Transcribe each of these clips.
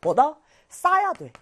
뭐다? 쌓아야 돼.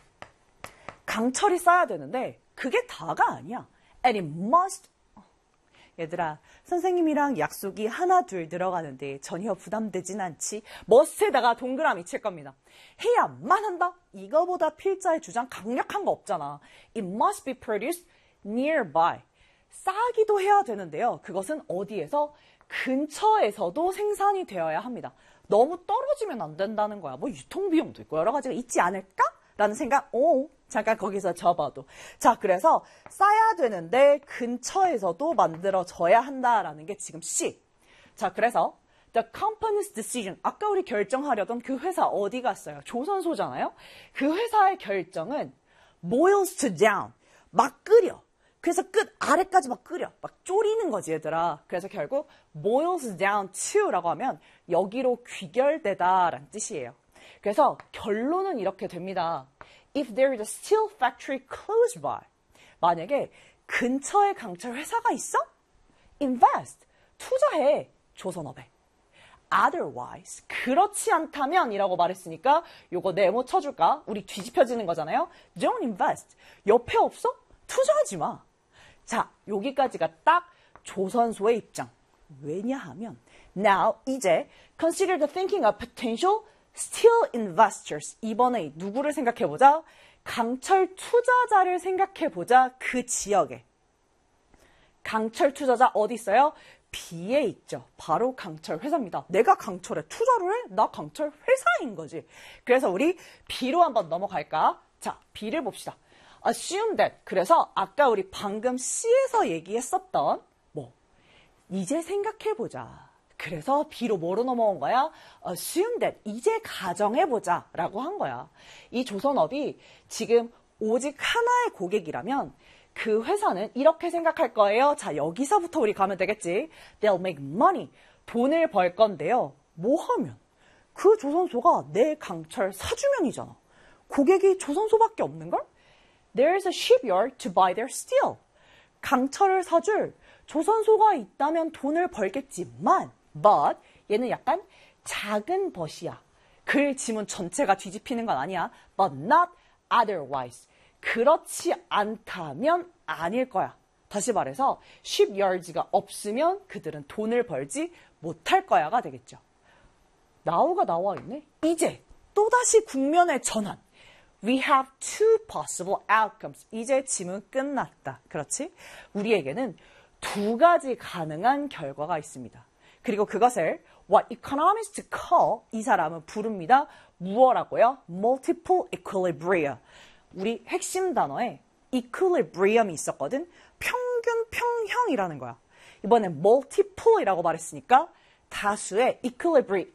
강철이 쌓아야 되는데 그게 다가 아니야. And it must. 얘들아, 선생님이랑 약속이 하나 둘 들어가는데 전혀 부담되진 않지. must에다가 동그라미 칠 겁니다. 해야만 한다? 이거보다 필자의 주장 강력한 거 없잖아. It must be produced nearby. 쌓기도 해야 되는데요. 그것은 어디에서? 근처에서도 생산이 되어야 합니다. 너무 떨어지면 안 된다는 거야. 뭐 유통비용도 있고 여러 가지가 있지 않을까? 라는 생각, 잠깐 거기서 접어도. 자, 그래서 쌓아야 되는데 근처에서도 만들어져야 한다라는 게 지금 C. 자, 그래서 the company's decision. 아까 우리 결정하려던 그 회사 어디 갔어요? 조선소잖아요? 그 회사의 결정은 boils to down. 막 끓여. 그래서 끝 아래까지 막 끓여. 막 졸이는 거지, 얘들아. 그래서 결국 boils down to라고 하면 여기로 귀결되다라는 뜻이에요. 그래서 결론은 이렇게 됩니다. If there is a steel factory close by. 만약에 근처에 강철 회사가 있어? Invest. 투자해. 조선업에. Otherwise. 그렇지 않다면 이라고 말했으니까 요거 네모 쳐줄까? 우리 뒤집혀지는 거잖아요. Don't invest. 옆에 없어? 투자하지 마. 자, 여기까지가 딱 조선소의 입장. 왜냐하면 now 이제 consider the thinking of potential steel investors. 이번에 누구를 생각해보자? 강철 투자자를 생각해보자. 그 지역에. 강철 투자자 어디 있어요? B에 있죠. 바로 강철 회사입니다. 내가 강철에 투자를 해? 나 강철 회사인 거지. 그래서 우리 B로 한번 넘어갈까? 자, B를 봅시다. Assume that. 그래서 아까 우리 방금 C에서 얘기했었던 이제 생각해보자. 그래서 B로 뭐로 넘어온 거야? Assume that. 이제 가정해보자 라고 한 거야. 이 조선업이 지금 오직 하나의 고객이라면 그 회사는 이렇게 생각할 거예요. 자, 여기서부터 우리 가면 되겠지. They'll make money. 돈을 벌 건데요. 뭐 하면? 그 조선소가 내 강철 사주명이잖아. 고객이 조선소밖에 없는걸? There's a shipyard to buy their steel. 강철을 사줄 조선소가 있다면 돈을 벌겠지만 but 얘는 약간 작은 벗이야. 글 지문 전체가 뒤집히는 건 아니야. But not otherwise. 그렇지 않다면 아닐 거야. 다시 말해서 shipyards가 없으면 그들은 돈을 벌지 못할 거야가 되겠죠. now가 나와 있네. 이제 또다시 국면의 전환. We have two possible outcomes. 이제 지문 끝났다. 그렇지? 우리에게는 두 가지 가능한 결과가 있습니다. 그리고 그것을 what economists call, 이 사람은 부릅니다. 무엇라고요? Multiple equilibria. 우리 핵심 단어에 equilibrium이 있었거든. 평균 평형이라는 거야. 이번엔 multiple이라고 말했으니까 다수의 equilibria,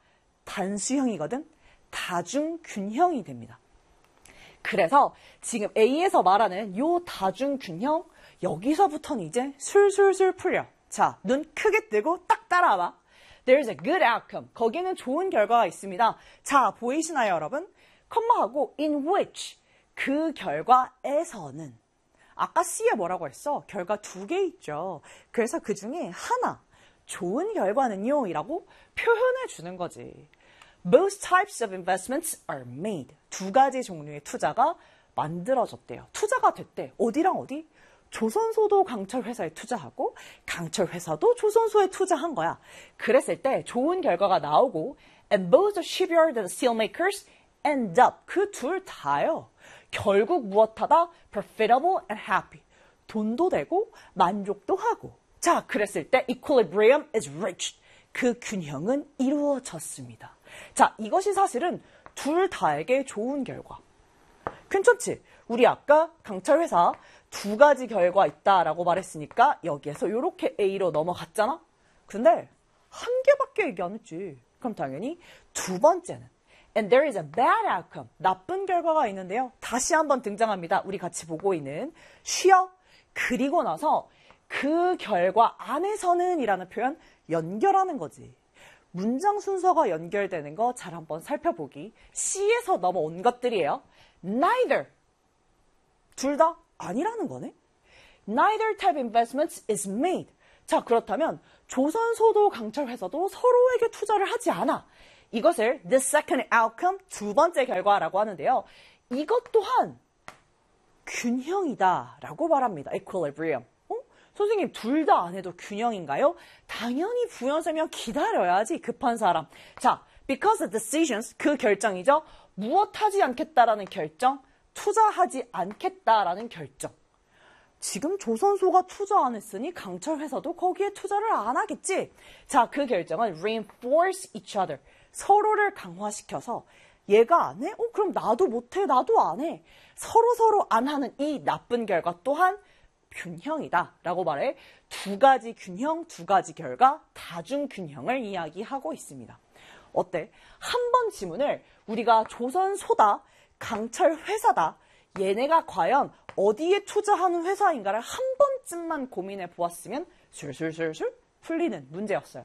단수형이거든. 다중균형이 됩니다. 그래서 지금 A에서 말하는 요 다중균형, 여기서부터는 이제 술술술 풀려. 자, 눈 크게 뜨고 딱 따라와봐. There's a good outcome. 거기에는 좋은 결과가 있습니다. 자, 보이시나요, 여러분? 컴마하고 in which. 그 결과에서는. 아까 C에 뭐라고 했어? 결과 두 개 있죠. 그래서 그 중에 하나, 좋은 결과는요, 이라고 표현해 주는 거지. Both types of investments are made. 두 가지 종류의 투자가 만들어졌대요. 투자가 됐대. 어디랑 어디? 조선소도 강철회사에 투자하고 강철회사도 조선소에 투자한 거야. 그랬을 때 좋은 결과가 나오고 and both the shipyard and the steelmakers end up. 그 둘 다요. 결국 무엇하다? profitable and happy. 돈도 되고 만족도 하고. 자, 그랬을 때 equilibrium is reached. 그 균형은 이루어졌습니다. 자, 이것이 사실은 둘 다에게 좋은 결과. 괜찮지? 우리 아까 강철회사 두 가지 결과 있다라고 말했으니까 여기에서 이렇게 A로 넘어갔잖아? 근데 한 개밖에 얘기 안 했지. 그럼 당연히 두 번째는 And there is a bad outcome. 나쁜 결과가 있는데요. 다시 한번 등장합니다. 우리 같이 보고 있는 쉬어. 그리고 나서 그 결과 안에서는 이라는 표현 연결하는 거지. 문장 순서가 연결되는 거 잘 한번 살펴보기. C에서 넘어온 것들이에요. Neither. 둘 다 아니라는 거네. Neither type of investments is made. 자, 그렇다면 조선소도 강철회사도 서로에게 투자를 하지 않아. 이것을 the second outcome, 두 번째 결과라고 하는데요. 이것 또한 균형이다 라고 말합니다. equilibrium. 선생님 둘 다 안 해도 균형인가요? 당연히 부연설명 기다려야지 급한 사람. 자, because of decisions, 그 결정이죠. 무엇하지 않겠다라는 결정, 투자하지 않겠다라는 결정. 지금 조선소가 투자 안 했으니 강철 회사도 거기에 투자를 안 하겠지. 자, 그 결정은 reinforce each other. 서로를 강화시켜서 얘가 안 해? 그럼 나도 못해. 나도 안 해. 서로 안 하는 이 나쁜 결과 또한 균형이다 라고 말해. 두 가지 균형, 두 가지 결과, 다중균형을 이야기하고 있습니다. 어때? 한 번 지문을 우리가 조선소다, 강철 회사다, 얘네가 과연 어디에 투자하는 회사인가를 한 번쯤만 고민해 보았으면 술술술술 풀리는 문제였어요.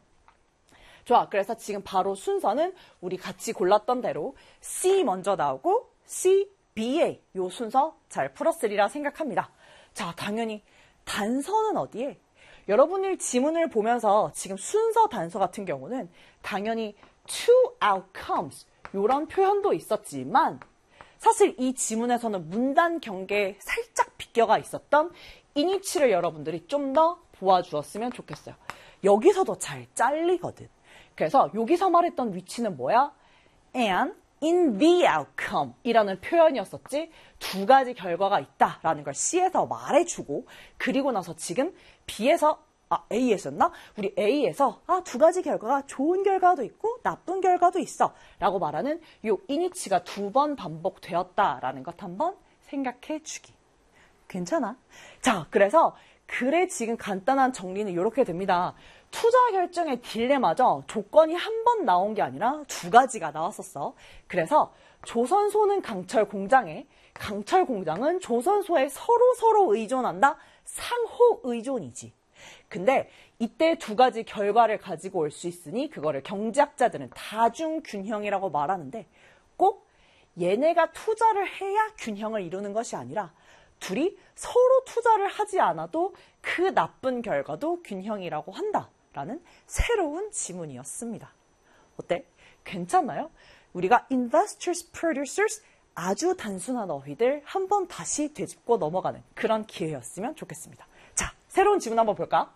좋아, 그래서 지금 바로 순서는 우리 같이 골랐던 대로 C 먼저 나오고 C, BA 요 순서 잘 풀었으리라 생각합니다. 자, 당연히 단서는 어디에? 여러분이 지문을 보면서 지금 순서 단서 같은 경우는 당연히 two outcomes 이런 표현도 있었지만 사실 이 지문에서는 문단 경계에 살짝 비껴가 있었던 이니치를 여러분들이 좀 더 보아주었으면 좋겠어요. 여기서도 잘 잘리거든. 그래서 여기서 말했던 위치는 뭐야? And in the outcome 이라는 표현이었었지. 두 가지 결과가 있다라는 걸 C에서 말해주고 그리고 나서 지금 B에서 A에서였나? 우리 A에서 두 가지 결과가 좋은 결과도 있고 나쁜 결과도 있어 라고 말하는 요 이니치가 두 번 반복되었다라는 것 한번 생각해 주기. 괜찮아? 자, 그래서 글의 지금 간단한 정리는 이렇게 됩니다. 투자 결정의 딜레마죠. 조건이 한 번 나온 게 아니라 두 가지가 나왔었어. 그래서 조선소는 강철 공장에, 강철 공장은 조선소에 서로 의존한다. 상호 의존이지. 근데 이때 두 가지 결과를 가지고 올 수 있으니 그거를 경제학자들은 다중균형이라고 말하는데 꼭 얘네가 투자를 해야 균형을 이루는 것이 아니라 둘이 서로 투자를 하지 않아도 그 나쁜 결과도 균형이라고 한다라는 새로운 지문이었습니다. 어때? 괜찮나요? 우리가 investors, producers 아주 단순한 어휘들 한번 다시 되짚고 넘어가는 그런 기회였으면 좋겠습니다. 자, 새로운 지문 한번 볼까?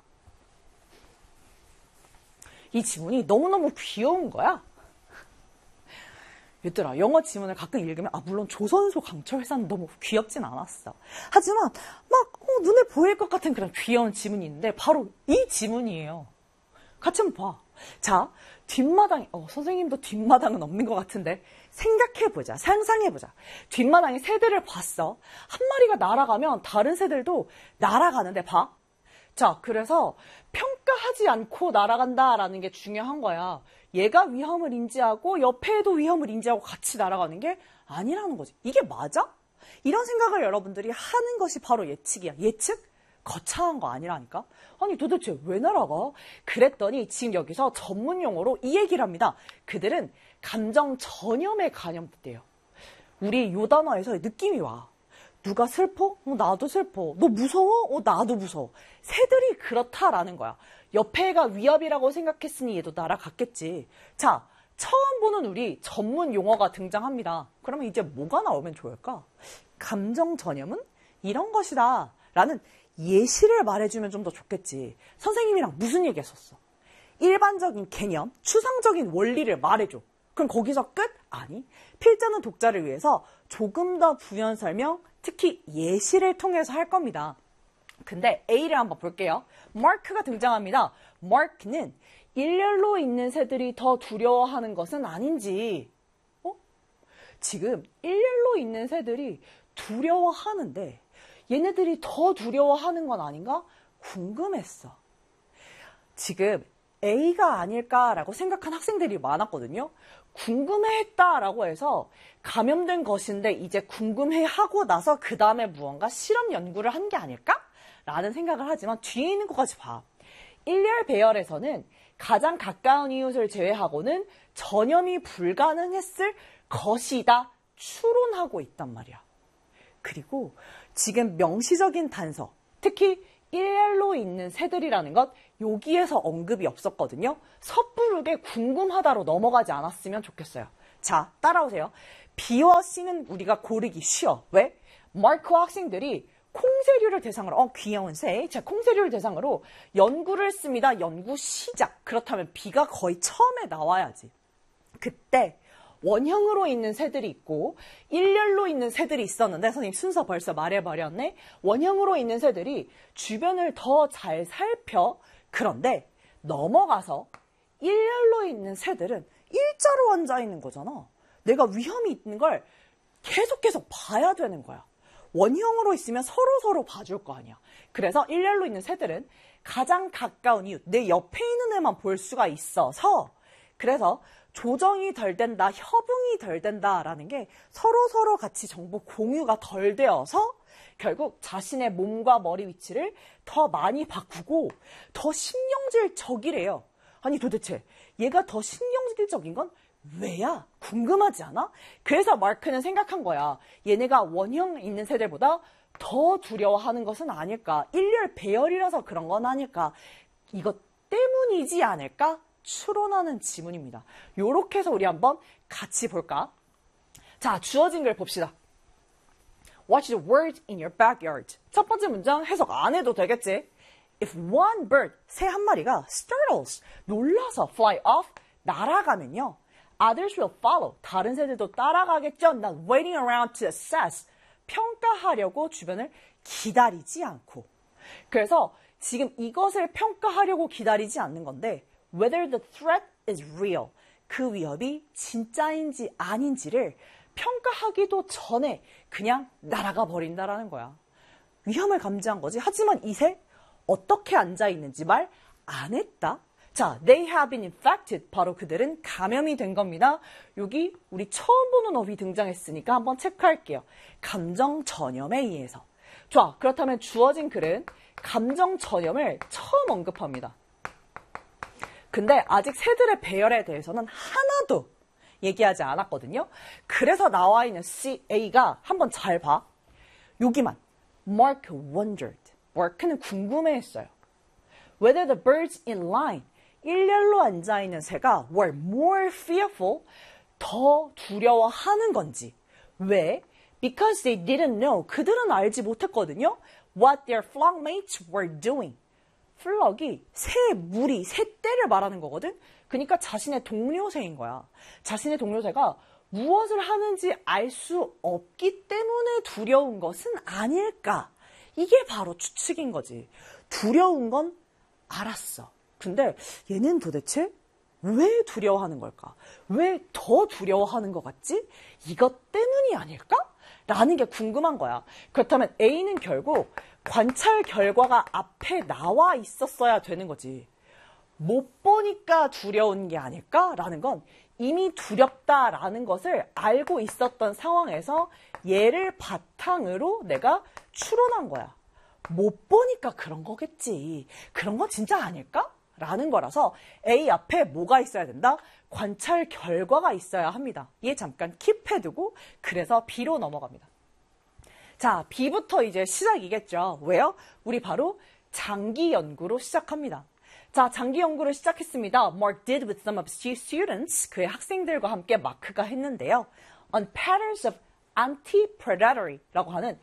이 지문이 너무너무 귀여운 거야. 얘들아, 영어 지문을 가끔 읽으면 물론 조선소 강철 회사는 너무 귀엽진 않았어. 하지만 막 눈에 보일 것 같은 그런 귀여운 지문이 있는데 바로 이 지문이에요. 같이 한번 봐. 자, 뒷마당이 선생님도 뒷마당은 없는 것 같은데 생각해보자. 상상해보자. 뒷마당에 새들을 봤어. 한 마리가 날아가면 다른 새들도 날아가는데 봐. 자, 그래서 평가하지 않고 날아간다라는 게 중요한 거야. 얘가 위험을 인지하고 옆에도 위험을 인지하고 같이 날아가는 게 아니라는 거지. 이게 맞아? 이런 생각을 여러분들이 하는 것이 바로 예측이야. 예측? 거창한 거 아니라니까? 아니 도대체 왜 날아가? 그랬더니 지금 여기서 전문 용어로 이 얘기를 합니다. 그들은 감정 전염에 감염됐대요. 우리 요 단어에서 느낌이 와. 누가 슬퍼? 나도 슬퍼. 너 무서워? 나도 무서워. 새들이 그렇다라는 거야. 옆에 애가 위협이라고 생각했으니 얘도 날아갔겠지. 자, 처음 보는 우리 전문 용어가 등장합니다. 그러면 이제 뭐가 나오면 좋을까? 감정 전염은 이런 것이다 라는 예시를 말해주면 좀 더 좋겠지. 선생님이랑 무슨 얘기 했었어? 일반적인 개념, 추상적인 원리를 말해줘. 그럼 거기서 끝? 아니, 필자는 독자를 위해서 조금 더 부연 설명, 특히 예시를 통해서 할 겁니다. 근데 A를 한번 볼게요. 마크가 등장합니다. 마크는 일렬로 있는 새들이 더 두려워하는 것은 아닌지. 지금 일렬로 있는 새들이 두려워하는데 얘네들이 더 두려워하는 건 아닌가? 궁금했어. 지금 A가 아닐까라고 생각한 학생들이 많았거든요. 궁금해했다라고 해서 감염된 것인데 이제 궁금해하고 나서 그 다음에 무언가 실험 연구를 한 게 아닐까? 라는 생각을 하지만 뒤에 있는 것까지 봐. 일렬 배열에서는 가장 가까운 이웃을 제외하고는 전염이 불가능했을 것이다 추론하고 있단 말이야. 그리고 지금 명시적인 단서, 특히 일렬로 있는 새들이라는 것 여기에서 언급이 없었거든요. 섣부르게 궁금하다로 넘어가지 않았으면 좋겠어요. 자, 따라오세요. B와 C는 우리가 고르기 쉬워. 왜? 마크 학생들이 콩새류를 대상으로, 귀여운 새. 자, 콩새류를 대상으로 연구를 했습니다. 연구 시작. 그렇다면 B가 거의 처음에 나와야지. 그때 원형으로 있는 새들이 있고 일렬로 있는 새들이 있었는데 선생님 순서 벌써 말해버렸네. 원형으로 있는 새들이 주변을 더 잘 살펴. 그런데 넘어가서 일렬로 있는 새들은 일자로 앉아 있는 거잖아. 내가 위험이 있는 걸 계속 봐야 되는 거야. 원형으로 있으면 서로 봐줄 거 아니야. 그래서 일렬로 있는 새들은 가장 가까운 이웃, 내 옆에 있는 애만 볼 수가 있어서 그래서 조정이 덜 된다, 협응이 덜 된다라는 게 서로 같이 정보 공유가 덜 되어서 결국 자신의 몸과 머리 위치를 더 많이 바꾸고 더 신경질적이래요. 아니 도대체 얘가 더 신경질적인 건 왜야? 궁금하지 않아? 그래서 마크는 생각한 거야. 얘네가 원형 있는 새들보다 더 두려워하는 것은 아닐까? 일렬 배열이라서 그런 건 아닐까? 이것 때문이지 않을까? 추론하는 지문입니다. 요렇게 해서 우리 한번 같이 볼까? 자, 주어진 글 봅시다. Watch the word in your backyard. 첫 번째 문장 해석 안 해도 되겠지? If one bird, 새 한 마리가 startles, 놀라서 fly off, 날아가면요. Others will follow. 다른 새들도 따라가겠죠. Not waiting around to assess. 평가하려고 주변을 기다리지 않고. 그래서 지금 이것을 평가하려고 기다리지 않는 건데 whether the threat is real. 그 위협이 진짜인지 아닌지를 평가하기도 전에 그냥 날아가 버린다라는 거야. 위험을 감지한 거지. 하지만 이 새 어떻게 앉아있는지 말 안 했다. 자, they have been infected. 바로 그들은 감염이 된 겁니다. 여기 우리 처음 보는 어휘 등장했으니까 한번 체크할게요. 감정 전염에 의해서. 좋아, 그렇다면 주어진 글은 감정 전염을 처음 언급합니다. 근데 아직 새들의 배열에 대해서는 하나도 얘기하지 않았거든요. 그래서 나와 있는 A가 한번 잘 봐. 여기만 Mark wondered. Mark는 궁금해했어요. Whether the birds in line, 일렬로 앉아있는 새가 were more fearful, 더 두려워하는 건지. 왜? Because they didn't know. 그들은 알지 못했거든요. What their flockmates were doing. 플럭이 새의 무리, 새떼를 말하는 거거든. 그러니까 자신의 동료새인 거야. 자신의 동료새가 무엇을 하는지 알 수 없기 때문에 두려운 것은 아닐까. 이게 바로 추측인 거지. 두려운 건 알았어. 근데 얘는 도대체 왜 두려워하는 걸까? 왜 더 두려워하는 것 같지? 이것 때문이 아닐까? 라는 게 궁금한 거야. 그렇다면 A는 결국 관찰 결과가 앞에 나와 있었어야 되는 거지. 못 보니까 두려운 게 아닐까라는 건 이미 두렵다라는 것을 알고 있었던 상황에서 얘를 바탕으로 내가 추론한 거야. 못 보니까 그런 거겠지. 그런 건 진짜 아닐까? 라는 거라서 A 앞에 뭐가 있어야 된다? 관찰 결과가 있어야 합니다. 얘 잠깐 킵해두고 그래서 B로 넘어갑니다. 자, B부터 이제 시작이겠죠. 왜요? 우리 바로 장기 연구로 시작합니다. 자, 장기 연구를 시작했습니다. Mark did with some of his students. 그의 학생들과 함께 마크가 했는데요. On patterns of anti-predatory라고 하는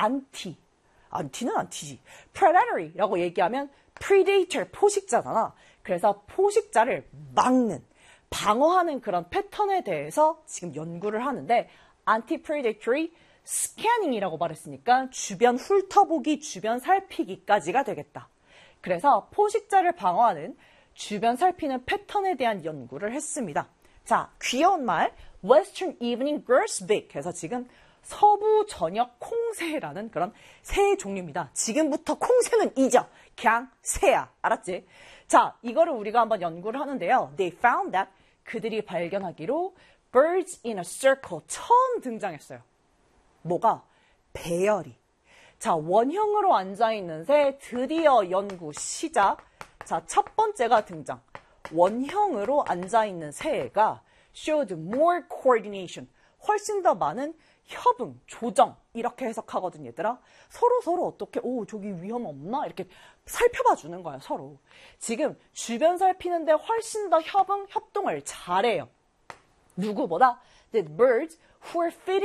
anti는 anti지. predatory라고 얘기하면 predator, 포식자잖아. 그래서 포식자를 막는, 방어하는 그런 패턴에 대해서 지금 연구를 하는데 anti-predatory 스캐닝이라고 말했으니까 주변 훑어보기, 주변 살피기까지가 되겠다. 그래서 포식자를 방어하는 주변 살피는 패턴에 대한 연구를 했습니다. 자, 귀여운 말 Western Evening Grosbeak 해서 지금 서부 저녁 콩새라는 그런 새의 종류입니다. 지금부터 콩새는 잊어. 그냥 새야. 알았지? 자, 이거를 우리가 한번 연구를 하는데요. They found that 그들이 발견하기로 birds in a circle 처음 등장했어요. 뭐가? 배열이. 자, 원형으로 앉아있는 새 드디어 연구 시작. 자, 첫 번째가 등장. 원형으로 앉아있는 새가 showed more coordination. 훨씬 더 많은 협응, 조정 이렇게 해석하거든 얘들아. 서로 어떻게 저기 위험 없나 이렇게 살펴봐 주는 거야 서로. 지금 주변 살피는데 훨씬 더 협동을 잘해요. 누구보다? The birds who are feeding